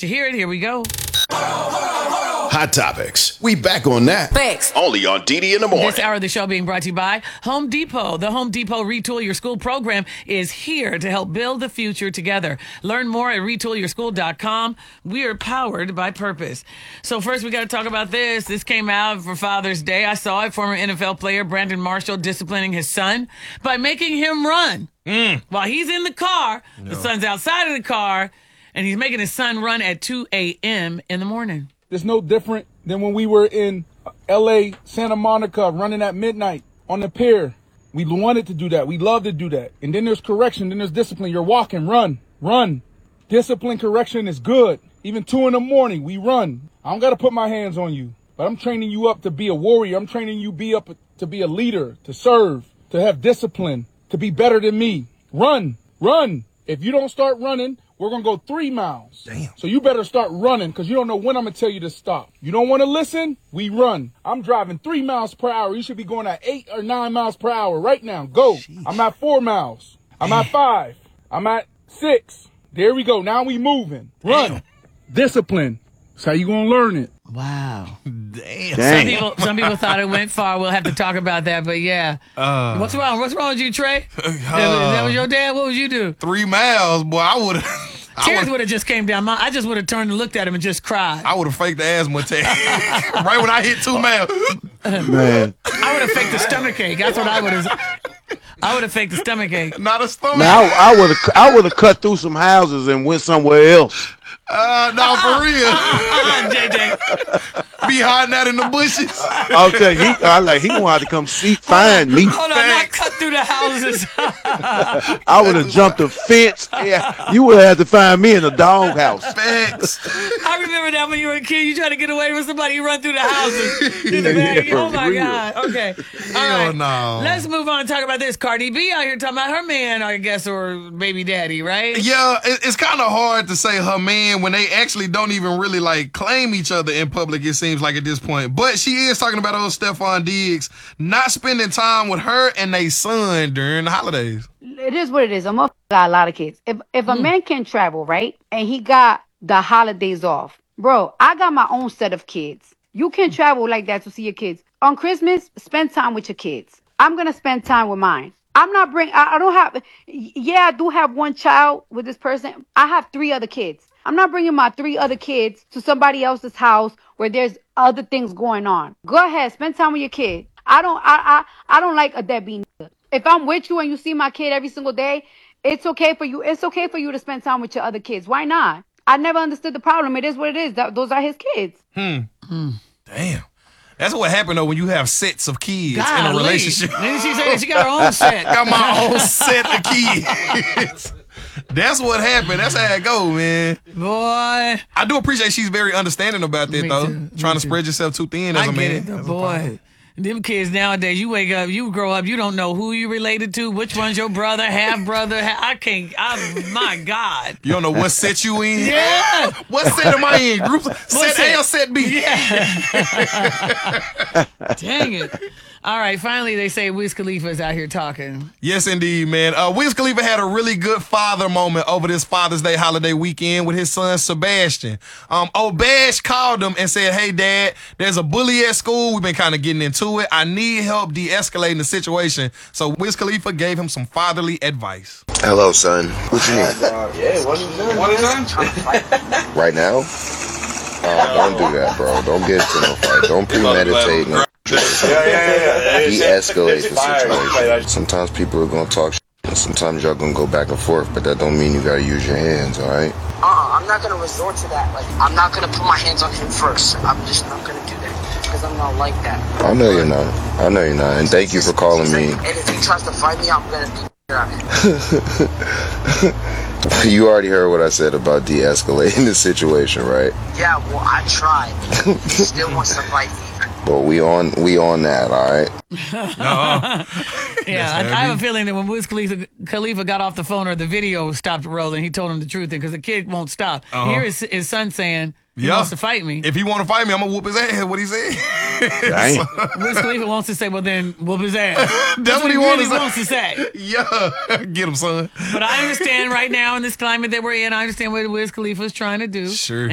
you hear it. Here we go. Hot Topics. We back on that. Thanks. Only on DD in the morning. This hour of the show being brought to you by Home Depot. The Home Depot Retool Your School program is here to help build the future together. Learn more at retoolyourschool.com. We are powered by purpose. So first we got to talk about this. This came out for Father's Day. I saw it. Former NFL player Brandon Marshall disciplining his son by making him run. While he's in the car, the son's outside of the car, and he's making his son run at 2 a.m. in the morning. It's no different than when we were in L.A., Santa Monica, running at midnight on the pier. We wanted to do that. We love to do that. And then there's correction. Then there's discipline. You're walking. Run. Discipline, correction is good. Even 2 in the morning, we run. I don't got to put my hands on you. But I'm training you up to be a warrior. I'm training you to be a leader, to serve, to have discipline, to be better than me. Run. If you don't start running, we're going to go 3 miles. Damn. So you better start running because you don't know when I'm going to tell you to stop. You don't want to listen? We run. I'm driving 3 miles per hour. You should be going at 8 or 9 miles per hour right now. Go. Jeez. I'm at 4 miles. I'm at 5. I'm at 6. There we go. Now we moving. Run. Damn. Discipline. That's how you going to learn it. Wow. Damn. Some people thought it went far. We'll have to talk about that, but yeah. What's wrong? What's wrong with you, Trey? That was your dad? What would you do? 3 miles, boy. I would have. Tears would have just came down. I just would have turned and looked at him and just cried. I would have faked the asthma attack right when I hit 2 miles. Man. I would have faked the stomach ache. That's what I would have. I would have faked the stomach ache. Not a stomach. Now I would have cut through some houses and went somewhere else. No, for real. JJ. Be hiding out in the bushes. I'll tell you, he gonna have to come find me. Hold on, not cut through the houses. I would have jumped a fence. Yeah, you would have had to find me in a doghouse. Facts. I remember that when you were a kid, you tried to get away with somebody, you run through the houses. Oh my God. Okay. All right. No. Let's move on and talk about this. Cardi B out here talking about her man, I guess, or baby daddy, right? Yeah, it's kind of hard to say her man when they actually don't even really like claim each other in public, it seems like at this point. But she is talking about old Stephon Diggs not spending time with her and their son during the holidays. It is what it is. I'm got a lot of kids. If a man can travel, right, and he got the holidays off, bro, I got my own set of kids. You can travel like that to see your kids. On Christmas, spend time with your kids. I'm going to spend time with mine. I do have one child with this person. I have 3 other kids. I'm not bringing my 3 other kids to somebody else's house where there's other things going on. Go ahead, spend time with your kid. I don't like a deadbeat nigga. If I'm with you and you see my kid every single day, it's okay for you. It's okay for you to spend time with your other kids. Why not? I never understood the problem. It is what it is. Those are his kids. Damn. That's what happened though when you have sets of kids in a Golly. relationship. Didn't she say she got her own set? Got my own set of kids. That's what happened. That's how it go, man. Boy. I do appreciate she's very understanding about that, Me though. too. Trying Me to too. spread yourself too thin as I a get man. it, though, boy. Them kids nowadays, you wake up, you grow up, you don't know who you related to, which one's your brother, half brother. My God. You don't know what set you in? Yeah. What set am I in? Group set A or set B? Yeah. Dang it. All right, finally they say Wiz Khalifa is out here talking. Yes, indeed, man. Wiz Khalifa had a really good father moment over this Father's Day holiday weekend with his son, Sebastian. Bash called him and said, hey, Dad, there's a bully at school. We've been kind of getting into it. I need help de-escalating the situation. So Wiz Khalifa gave him some fatherly advice. Hello, son. What you need? What is that? Right now? Don't do that, bro. Don't get into no fight. Don't premeditate. No. De-escalate the situation. Sometimes people are gonna talk shit, and sometimes y'all gonna go back and forth, but that don't mean you gotta use your hands, alright? I'm not gonna resort to that. Like, I'm not gonna put my hands on him first. I'm just not gonna do that because I'm not like that. I know you're not. And thank you for calling me. And if he tries to fight me, I'm gonna beat on him. You already heard what I said about de-escalating the situation, right? Yeah, well, I tried. He still wants to fight me. But we on that, all right? Yeah, I have a feeling that when Wiz Khalifa got off the phone or the video stopped rolling, he told him the truth because the kid won't stop. Here is his son saying he wants to fight me. If he want to fight me, I'm going to whoop his ass. What he said? Dang. Wiz Khalifa wants to say, well, then whoop his ass. That's what he really wants wants to say. Yeah, get him, son. But I understand right now in this climate that we're in, I understand what Wiz Khalifa is trying to do. Sure.